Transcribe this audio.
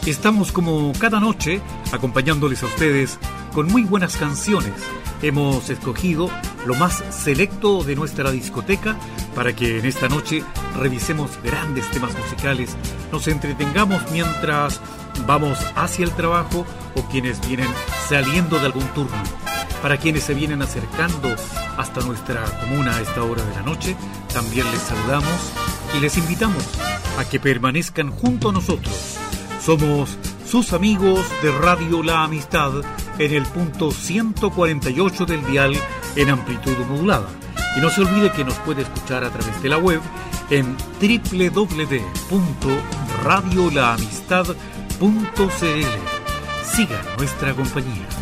Estamos como cada noche acompañándoles a ustedes con muy buenas canciones. Hemos escogido lo más selecto de nuestra discoteca para que en esta noche revisemos grandes temas musicales, nos entretengamos mientras vamos hacia el trabajo o quienes vienen saliendo de algún turno. Para quienes se vienen acercando hasta nuestra comuna a esta hora de la noche, también les saludamos y les invitamos a que permanezcan junto a nosotros. Somos sus amigos de Radio La Amistad en el punto 148 del dial en amplitud modulada. Y no se olvide que nos puede escuchar a través de la web en www.radiolaamistad.cl. Siga nuestra compañía.